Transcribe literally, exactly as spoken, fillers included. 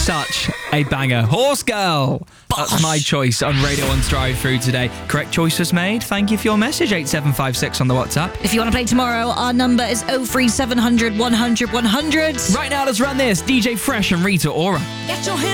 such a banger. Horse Girl. That's my choice on Radio one's Drive Through today. Correct choice was made. Thank you for your message. eight seven five six on the WhatsApp. If you want to play tomorrow, our number is oh three seven hundred one hundred one hundred. Right now, let's run this. D J Fresh and Rita Ora. Get your hands